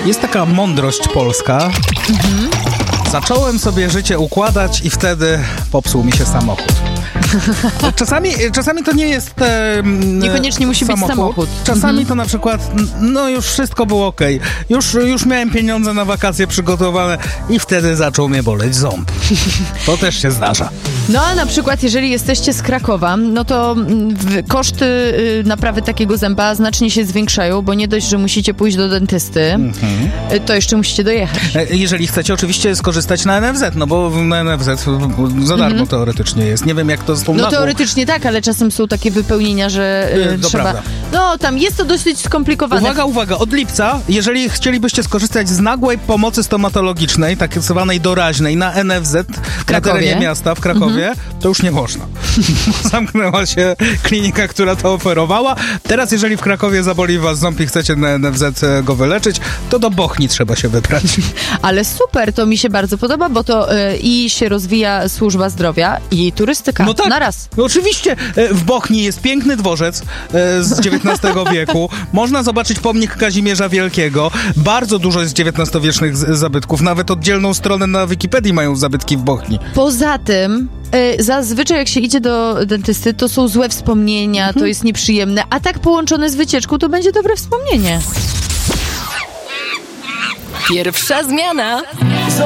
Jest taka mądrość polska. Zacząłem sobie życie układać i wtedy popsuł mi się samochód. Czasami to nie jest niekoniecznie musi być samochód. Czasami to na przykład, no już wszystko było okej. Już miałem pieniądze na wakacje przygotowane i wtedy zaczął mnie boleć ząb. To też się zdarza. No a na przykład jeżeli jesteście z Krakowa, no to koszty naprawy takiego zęba znacznie się zwiększają, bo nie dość, że musicie pójść do dentysty, to jeszcze musicie dojechać. Jeżeli chcecie oczywiście skorzystać na NFZ, no bo na NFZ za darmo teoretycznie jest. Nie wiem jak to z tą No teoretycznie tak, ale czasem są takie wypełnienia, że trzeba... Prawda. No tam jest to dosyć skomplikowane. Uwaga, od lipca, jeżeli chcielibyście skorzystać z nagłej pomocy stomatologicznej, tak zwanej doraźnej na NFZ na terenie miasta w Krakowie, to już nie można. Zamknęła się klinika, która to oferowała. Teraz jeżeli w Krakowie zaboli was ząb i chcecie na NFZ go wyleczyć, to do Bochni trzeba się wybrać. Ale super, to mi się bardzo podoba, bo to i się rozwija służba zdrowia i turystyka. No tak, naraz. No oczywiście w Bochni jest piękny dworzec z XIX wieku. Można zobaczyć pomnik Kazimierza Wielkiego. Bardzo dużo jest XIX-wiecznych zabytków. Nawet oddzielną stronę na Wikipedii mają zabytki w Bochni. Poza tym zazwyczaj jak się idzie do dentysty, to są złe wspomnienia, to jest nieprzyjemne, a tak połączone z wycieczką, to będzie dobre wspomnienie. Pierwsza zmiana.